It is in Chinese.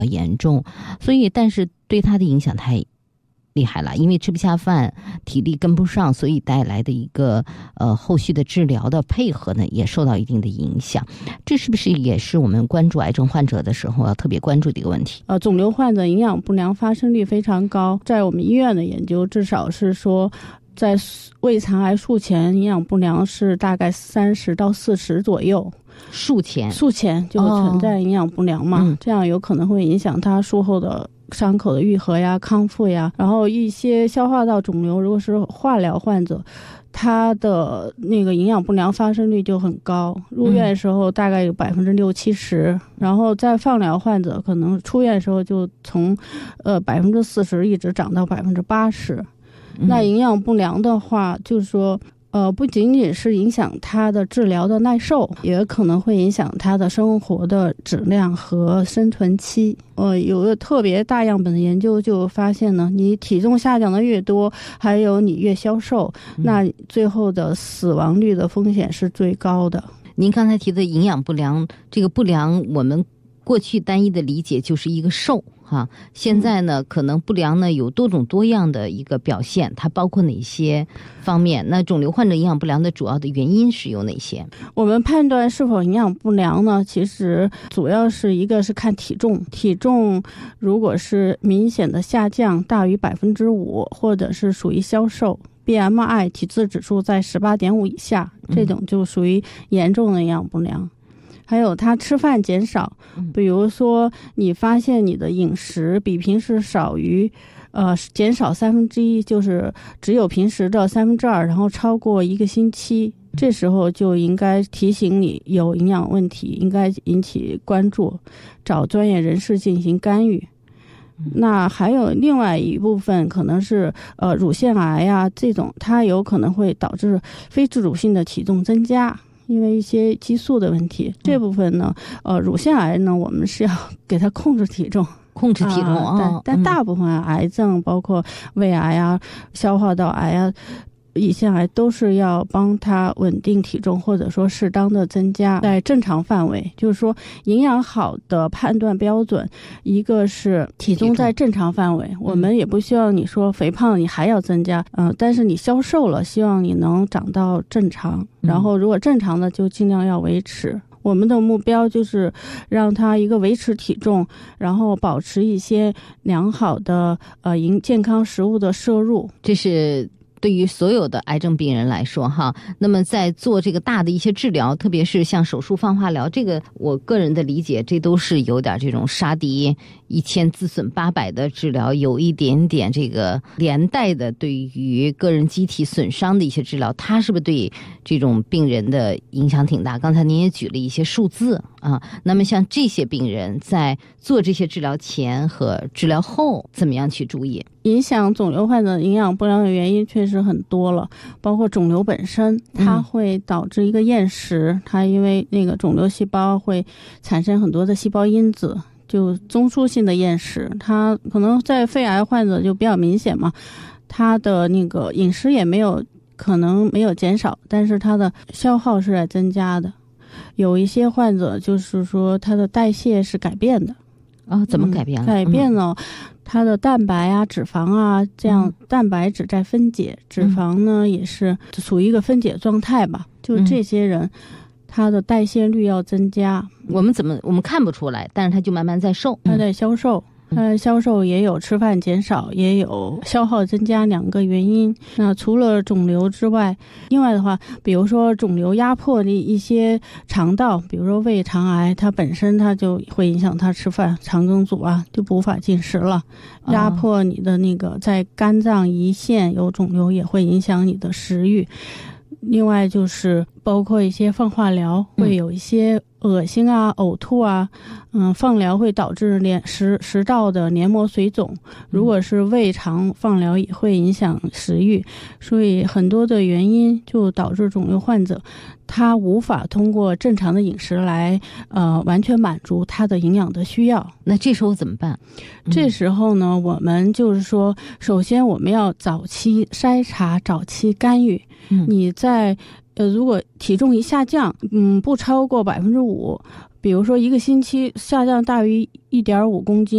严重，所以但是对他的影响太厉害了，因为吃不下饭，体力跟不上，所以带来的一个后续的治疗的配合呢，也受到一定的影响。这是不是也是我们关注癌症患者的时候要特别关注的一个问题？ 肿瘤患者营养不良发生率非常高，在我们医院的研究，至少是说，在胃肠癌术前营养不良是大概30到40左右。 术前就存在营养不良嘛，这样有可能会影响他术后的伤口的愈合呀、康复呀。然后一些消化道肿瘤，如果是化疗患者，他的那个营养不良发生率就很高，入院的时候大概有60-70%，然后在放疗患者可能出院的时候就从40%一直涨到80%。那营养不良的话，就是说不仅仅是影响他的治疗的耐受，也可能会影响他的生活的质量和生存期。有个特别大样本的研究就发现呢，你体重下降的越多，还有你越消瘦，那最后的死亡率的风险是最高的。 您刚才提的营养不良，这个不良我们过去单一的理解就是一个瘦哈，现在呢可能不良呢有多种多样的一个表现，它包括哪些方面？那肿瘤患者营养不良的主要的原因是有哪些？我们判断是否营养不良呢，其实主要是一个是看体重，体重如果是明显的下降大于5%，或者是属于消瘦，BMI 体质指数在18.5以下，这种就属于严重的营养不良。还有他吃饭减少，比如说你发现你的饮食比平时少于减少1/3，就是只有平时的2/3，然后超过1个星期，这时候就应该提醒你有营养问题，应该引起关注，找专业人士进行干预。那还有另外一部分可能是乳腺癌呀，这种它有可能会导致非自主性的体重增加，因为一些激素的问题。这部分呢乳腺癌呢我们是要给它控制体重，但大部分癌症包括胃癌啊、消化道癌啊、胰腺癌都是要帮它稳定体重，或者说适当的增加在正常范围。就是说营养好的判断标准，一个是体重在正常范围，我们也不希望你说肥胖你还要增加，但是你消瘦了，希望你能长到正常，然后如果正常的就尽量要维持。我们的目标就是让他一个维持体重，然后保持一些良好的健康食物的摄入。这是对于所有的癌症病人来说哈，那么在做这个大的一些治疗，特别是像手术放化疗，这个我个人的理解，这都是有点这种杀敌1000自损800的治疗，有一点点这个连带的对于个人机体损伤的一些治疗，它是不是对这种病人的影响挺大？刚才您也举了一些数字啊，那么像这些病人在做这些治疗前和治疗后怎么样去注意？影响肿瘤患者营养不良的原因确实很多了，包括肿瘤本身，它会导致一个厌食，它因为那个肿瘤细胞会产生很多的细胞因子，就中枢性的厌食。它可能在肺癌患者就比较明显嘛，它的那个饮食也可能没有减少，但是它的消耗是在增加的。有一些患者就是说他的代谢是改变的。怎么改变了？改变了它的蛋白啊、脂肪啊，这样蛋白质在分解，脂肪呢也是属于一个分解状态吧。就这些人，他的代谢率要增加。我们看不出来，但是他就慢慢在瘦，他在消瘦。销售也有吃饭减少，也有消耗增加2个原因。那除了肿瘤之外，另外的话，比如说肿瘤压迫的一些肠道，比如说胃肠癌，它本身它就会影响它吃饭，肠梗阻啊就无法进食了。压迫你的那个在肝脏胰腺有肿瘤，也会影响你的食欲。另外就是包括一些放化疗会有一些恶心啊、呕吐啊，放疗会导致食道的黏膜水肿，如果是胃肠放疗也会影响食欲，所以很多的原因就导致肿瘤患者他无法通过正常的饮食来完全满足他的营养的需要。那这时候怎么办？这时候呢，我们就是说，首先我们要早期筛查、早期干预。你在如果体重一下降，不超过5%，比如说1个星期下降大于1.5公斤，